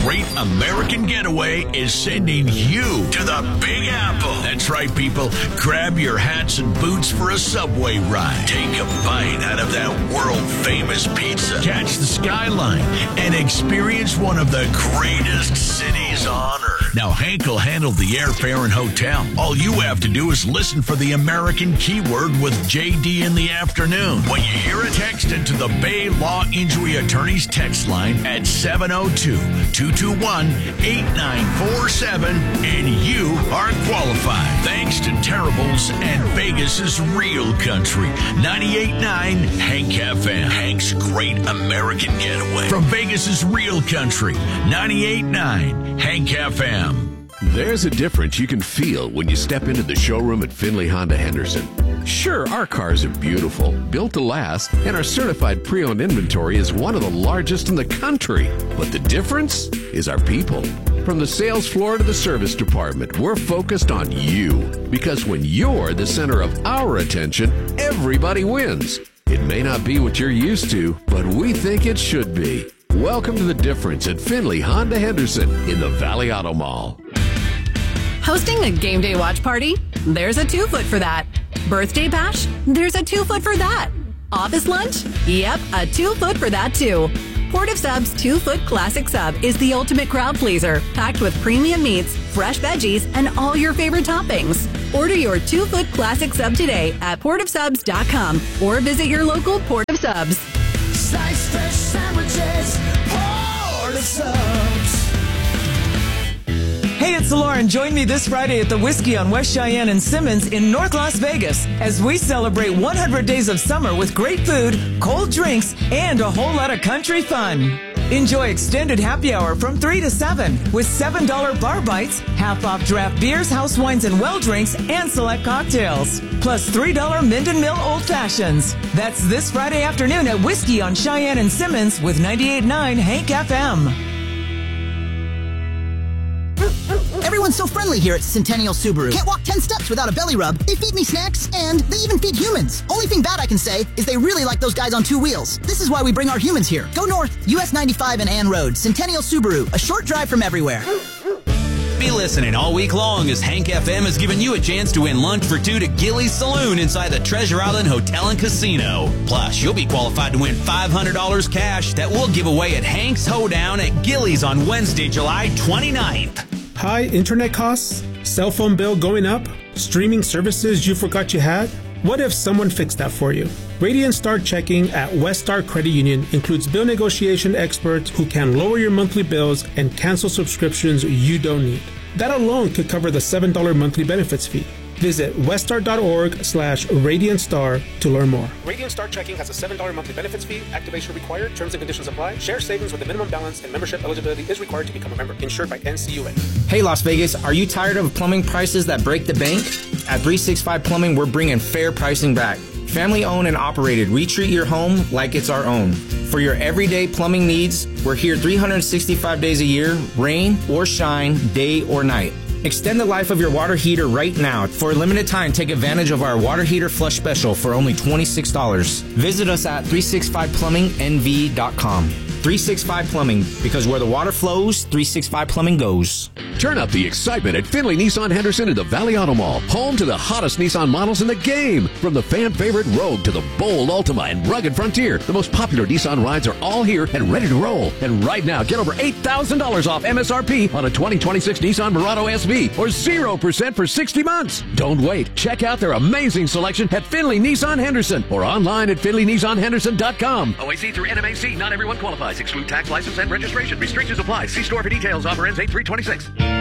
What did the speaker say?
Great American Getaway is sending you to the Big Apple. That's right, people. Grab your hats and boots for a subway ride. Take a bite out of that world-famous pizza. Catch the skyline and experience one of the greatest cities on Earth. Now, Hank will handle the airfare and hotel. All you have to do is listen for the American keyword with JD in the afternoon. When you hear it, text it to the Bay Law Injury Attorneys text line at 702-221-8947, and you are qualified. Thanks to Terribles and Vegas's Real Country. 98.9 Hank FM. Hank's Great American Getaway. From Vegas's Real Country. 98.9 Hank FM. There's a difference you can feel when you step into the showroom at Findlay Honda Henderson. Sure, our cars are beautiful, built to last, and our certified pre-owned inventory is one of the largest in the country. But the difference is our people. From the sales floor to the service department, we're focused on you. Because when you're the center of our attention, everybody wins. It may not be what you're used to, but we think it should be. Welcome to the difference at Findlay Honda Henderson in the Valley Auto Mall. Hosting a game day watch party? There's a 2-foot for that. Birthday bash? There's a 2-foot for that. Office lunch? Yep, a 2-foot for that too. Port of Sub's 2-foot classic sub is the ultimate crowd pleaser, packed with premium meats, fresh veggies, and all your favorite toppings. Order your 2-foot classic sub today at portofsubs.com or visit your local Port of Subs. Slice fresh sandwiches, Port of Subs. Hey, it's Lauren. Join me this Friday at the Whiskey on West Cheyenne and Simmons in North Las Vegas as we celebrate 100 days of summer with great food, cold drinks, and a whole lot of country fun. Enjoy extended happy hour from 3 to 7 with $7 bar bites, half-off draft beers, house wines, and well drinks, and select cocktails. Plus $3 Minden Mill Old Fashions. That's this Friday afternoon at Whiskey on Cheyenne and Simmons with 98.9 Hank FM. Everyone's so friendly here at Centennial Subaru. Can't walk 10 steps without a belly rub. They feed me snacks, and they even feed humans. Only thing bad I can say is they really like those guys on 2 wheels. This is why we bring our humans here. Go north, US 95 and Ann Road. Centennial Subaru, a short drive from everywhere. Be listening all week long as Hank FM has given you a chance to win lunch for 2 to Gilly's Saloon inside the Treasure Island Hotel and Casino. Plus, you'll be qualified to win $500 cash that we'll give away at Hank's Hoedown at Gilly's on Wednesday, July 29th. High internet costs? Cell phone bill going up? Streaming services you forgot you had? What if someone fixed that for you? Radiant Star Checking at West Star Credit Union includes bill negotiation experts who can lower your monthly bills and cancel subscriptions you don't need. That alone could cover the $7 monthly benefits fee. Visit weststar.org/RadiantStar to learn more. Radiant Star Checking has a $7 monthly benefits fee. Activation required. Terms and conditions apply. Share savings with a minimum balance and membership eligibility is required to become a member. Insured by NCUA. Hey, Las Vegas, are you tired of plumbing prices that break the bank? At 365 Plumbing, we're bringing fair pricing back. Family owned and operated, we treat your home like it's our own. For your everyday plumbing needs, we're here 365 days a year, rain or shine, day or night. Extend the life of your water heater right now. For a limited time, take advantage of our water heater flush special for only $26. Visit us at 365plumbingnv.com. 365 Plumbing, because where the water flows, 365 Plumbing goes. Turn up the excitement at Findlay Nissan Henderson in the Valley Auto Mall, home to the hottest Nissan models in the game. From the fan favorite Rogue to the bold Altima and rugged Frontier, the most popular Nissan rides are all here and ready to roll. And right now, get over $8,000 off MSRP on a 2026 Nissan Murano SV or 0% for 60 months. Don't wait. Check out their amazing selection at Findlay Nissan Henderson or online at FindlayNissanHenderson.com. OAC through NMAC. Not everyone qualifies. Exclude tax, license, and registration. Restrictions apply. See store for details. Offer ends 8/3/26.